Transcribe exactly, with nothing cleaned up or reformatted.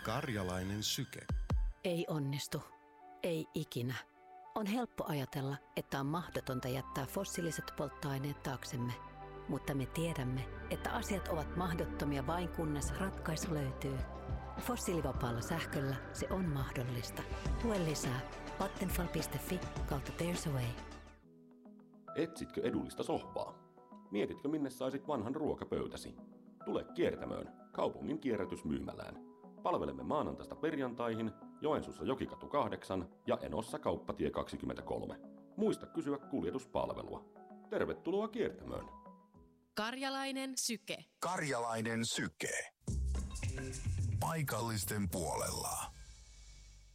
Karjalainen syke. Ei onnistu. Ei ikinä. On helppo ajatella, että on mahdotonta jättää fossiiliset polttoaineet taaksemme. Mutta me tiedämme, että asiat ovat mahdottomia vain kunnes ratkaisu löytyy. Fossiilivapaalla sähköllä se on mahdollista. Lue lisää vattenfall piste fi kautta There's a Way. Etsitkö edullista sohvaa? Mietitkö, minne saisit vanhan ruokapöytäsi? Tule Kiertämöön, kaupungin kierrätysmyymälään. Palvelemme maanantaista perjantaihin Joensuussa Jokikatu kahdeksan ja Enossa Kauppatie kaksikymmentäkolme. Muista kysyä kuljetuspalvelua. Tervetuloa Kiertämöön. Karjalainen syke. Karjalainen syke. Paikallisten puolella.